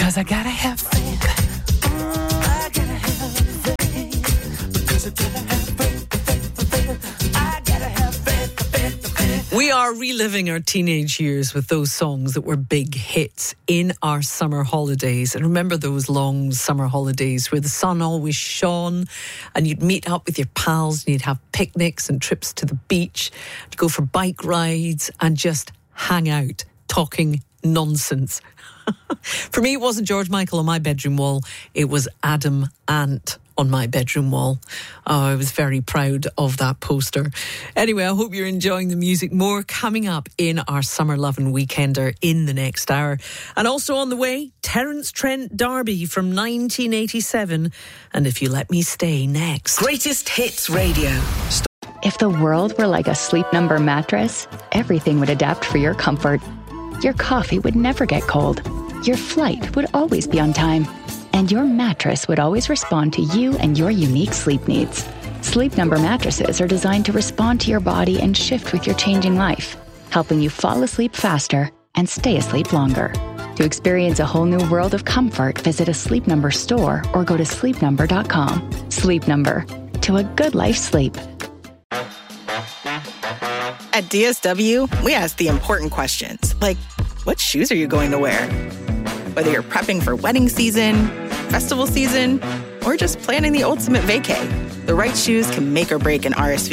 Because I gotta have faith. I gotta have faith. Because I gotta have faith. I gotta have faith. We are reliving our teenage years with those songs that were big hits in our summer holidays. And remember those long summer holidays where the sun always shone and you'd meet up with your pals and you'd have picnics and trips to the beach, to go for bike rides and just hang out, talking nonsense. For me, it wasn't George Michael on my bedroom wall. It was Adam Ant on my bedroom wall. Oh, I was very proud of that poster. Anyway, I hope you're enjoying the music. More coming up in our Summer Lovin' Weekender in the next hour. And also on the way, Terence Trent D'Arby from 1987. And If You Let Me Stay next. Greatest Hits Radio. If the world were like a Sleep Number mattress, everything would adapt for your comfort. Your coffee would never get cold. Your flight would always be on time. And your mattress would always respond to you and your unique sleep needs. Sleep Number mattresses are designed to respond to your body and shift with your changing life, helping you fall asleep faster and stay asleep longer. To experience a whole new world of comfort, visit a Sleep Number store or go to sleepnumber.com. Sleep Number. To a good life sleep. At DSW, we ask the important questions, like, what shoes are you going to wear? Whether you're prepping for wedding season, festival season, or just planning the ultimate vacay, the right shoes can make or break an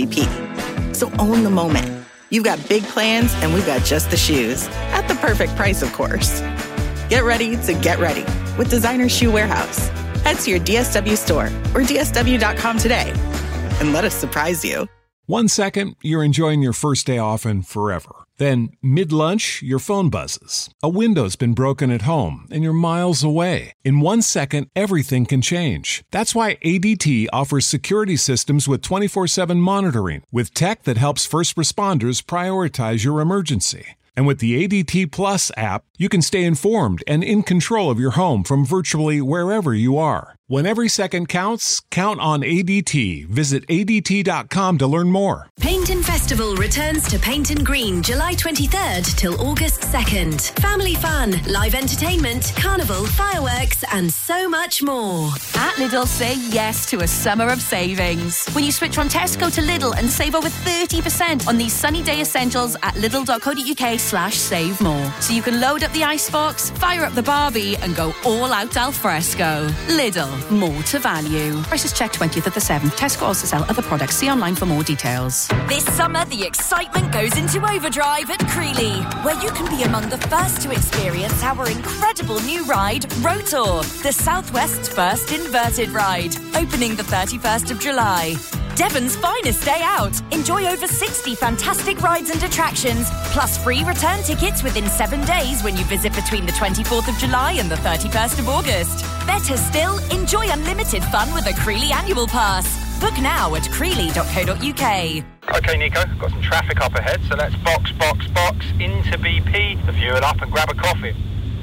RSVP. So own the moment. You've got big plans, and we've got just the shoes. At the perfect price, of course. Get ready to get ready with Designer Shoe Warehouse. Head to your DSW store or DSW.com today and let us surprise you. 1 second, you're enjoying your first day off and forever. Then, mid-lunch, your phone buzzes. A window's been broken at home and you're miles away. In 1 second, everything can change. That's why ADT offers security systems with 24/7 monitoring, with tech that helps first responders prioritize your emergency. And with the ADT Plus app, you can stay informed and in control of your home from virtually wherever you are. When every second counts, count on ADT. Visit ADT.com to learn more. Paintin' Festival returns to Paintin' Green July 23rd till August 2nd. Family fun, live entertainment, carnival, fireworks, and so much more. At Lidl, say yes to a summer of savings. When you switch from Tesco to Lidl and save over 30% on these sunny day essentials at lidl.co.uk/save more. So you can load up the icebox, fire up the Barbie, and go all out al fresco. Lidl. More to value. Prices check 20th of the 7th. Tesco also sell other products. See online for more details. This summer, the excitement goes into overdrive at Creeley, where you can be among the first to experience our incredible new ride, Rotor, the Southwest's first inverted ride, opening the 31st of July. Devon's finest day out. Enjoy over 60 fantastic rides and attractions, plus free return tickets within 7 days when you visit between the 24th of July and the 31st of August. Better still, enjoy unlimited fun with a Creeley annual pass. Book now at creeley.co.uk. OK, Nico, got some traffic up ahead, so let's box into BP, the fuel up and grab a coffee.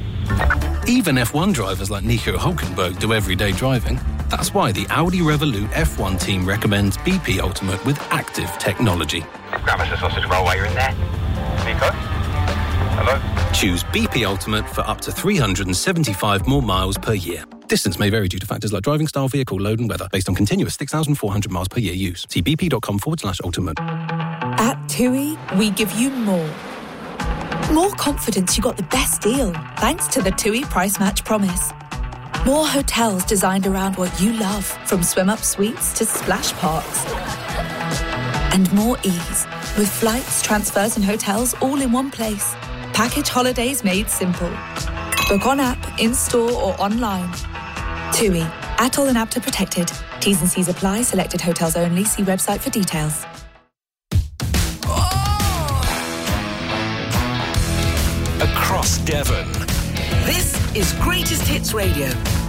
Even F1 drivers like Nico Hülkenberg do everyday driving. That's why the Audi Revolut F1 team recommends BP Ultimate with active technology. Grab us a sausage roll while you're in there. Nico? Hello? Choose BP Ultimate for up to 375 more miles per year. Distance may vary due to factors like driving style, vehicle load and weather, based on continuous 6,400 miles per year use. See bp.com/ultimate. At TUI, we give you more. More confidence you got the best deal, thanks to the TUI Price Match Promise. More hotels designed around what you love, from swim-up suites to splash parks. And more ease, with flights, transfers and hotels all in one place. Package holidays made simple. Book on app, in-store or online. TUI. ATOL and APTA protected. T's and C's apply. Selected hotels only. See website for details. Across Devon. This is Greatest Hits Radio